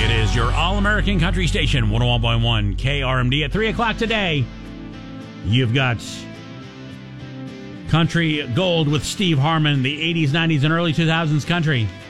It is your all-American country station, 101.1 KRMD. At 3 o'clock today, you've got Country Gold with Steve Harmon, the 80s, 90s, and early 2000s country.